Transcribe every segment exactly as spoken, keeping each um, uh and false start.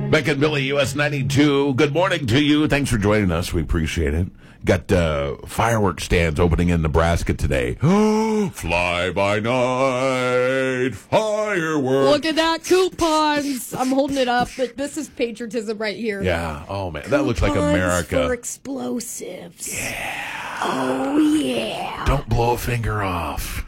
Beck and Billy, U S ninety-two. Good morning to you. Thanks for joining us. We appreciate it. Got uh, fireworks stands opening in Nebraska today. Fly by night fireworks. Look at that, coupons. I'm holding it up, but this is patriotism right here. Yeah. Oh, man. Coupons that looks like America. for explosives. Yeah. Oh, yeah. Don't blow a finger off.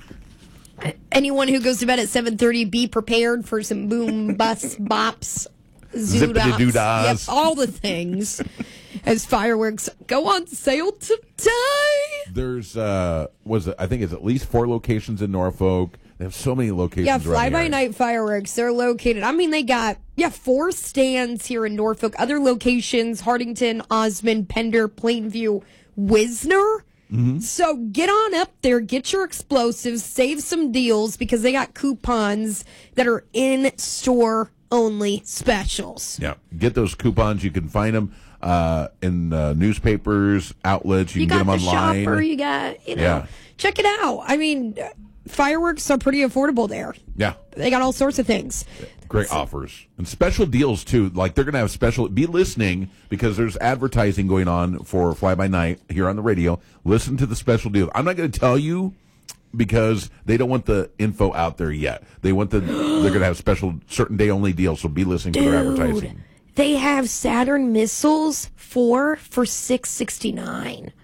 Anyone who goes to bed at seven thirty, be prepared for some boom, bus, bops, zoodops. Zippity-doo-dahs. Yep, all the things. As fireworks go on sale today. There's, uh, was it, I think it's at least four locations in Norfolk. They have so many locations. Yeah, around Fly the By area. Night fireworks. They're located. I mean, they got yeah four stands here in Norfolk. Other locations: Hardington, Osmond, Pender, Plainview, Wisner. Mm-hmm. So get on up there, get your explosives, save some deals because they got coupons that are in store only specials. Yeah, get those coupons. You can find them uh, in uh, newspapers, outlets. You, You can got get the them online. shopper. You got you know. Yeah. Check it out. I mean, fireworks are pretty affordable there. Yeah, They got all sorts of things. great offers and special deals too. Like they're going to have special. Be listening because there's advertising going on for Fly By Night here on the radio. Listen to the special deals. I'm not going to tell you because they don't want the info out there yet. They want the. They're going to have special certain day only deals. So be listening Dude, for their advertising. They have Saturn missiles four for six sixty nine.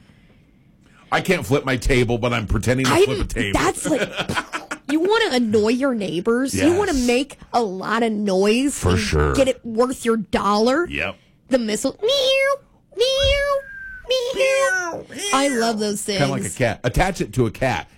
I can't flip my table, but I'm pretending to flip a table. That's like you want to annoy your neighbors. You want to Yes. make a lot of noise For and sure. Get it worth your dollar. Yep. The missile, meow, meow, meow. I love those things. Kind of like a cat. Attach it to a cat.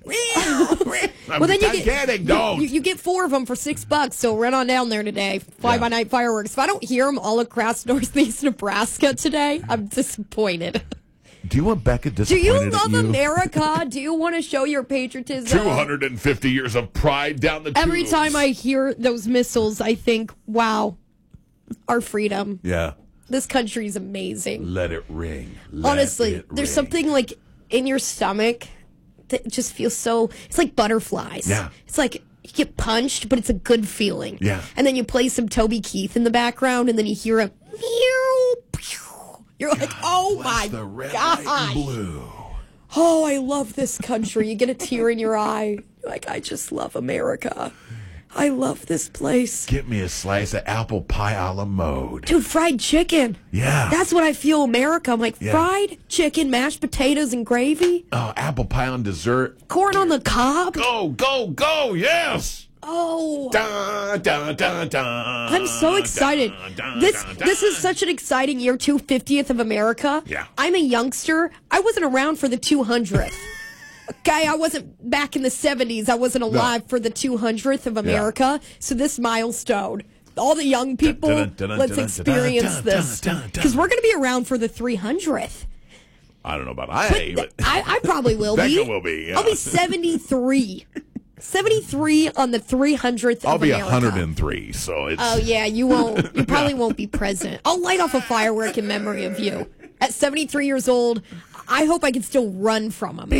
I'm Well, then you not get kidding. you- Don't. You, you get four of them for six bucks. So run on down there today. Fly Yeah. by night fireworks. If I don't hear them all across northeast Nebraska today, I'm disappointed. Do you want Becca Do disappointed you at love you? America? Do you want to show your patriotism? two hundred fifty years of pride down the Every tubes. time I hear those missiles, I think, wow, our freedom. Yeah. This country is amazing. Let it ring. Let Honestly, it there's ring. something like in your stomach that just feels so, it's like butterflies. Yeah. It's like you get punched, but it's a good feeling. Yeah. And then you play some Toby Keith in the background, and then you hear a meow, pew. You're like, oh Bless my the red, God. white, and blue. Oh, I love this country. You get a tear in your eye. You're like, I just love America. I love this place. Get me a slice of apple pie a la mode. Dude, fried chicken. Yeah. That's what I feel America. I'm like, Yeah. fried chicken, mashed potatoes, and gravy. Oh, apple pie on dessert. Corn on the cob. Go, go, go. Yes. Oh, Da, da, da, da, I'm so excited. da, da, This da, da. this is such an exciting year, two hundred fiftieth of America. Yeah. I'm a youngster. I wasn't around for the two hundredth. Okay, I wasn't back in the seventies. I wasn't alive for the two hundredth of America. So this milestone, all the young people, Dun, dun, dun, let's dun, experience dun, this. dun, dun, dun. Because we're going to be around for the three hundredth. I don't know about I, but I, I probably will be. Becca will be, yeah. I'll be seventy-three. seventy-three on the three hundredth I'll of be America. one hundred three, so it's... Oh, yeah, you won't. You probably won't be present. I'll light off a firework in memory of you. At seventy-three years old, I hope I can still run from them.